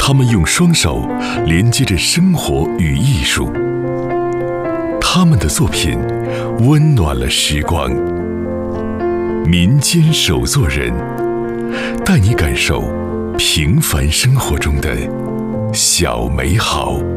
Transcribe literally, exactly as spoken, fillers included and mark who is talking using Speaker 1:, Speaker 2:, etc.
Speaker 1: 他们用双手连接着生活与艺术，他们的作品温暖了时光。民间手作人，带你感受平凡生活中的小美好。